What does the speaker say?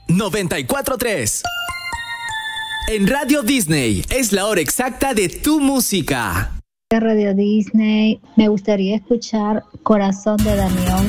94.3. En Radio Disney es la hora exacta de tu música. Radio Disney, me gustaría escuchar Corazón de Damián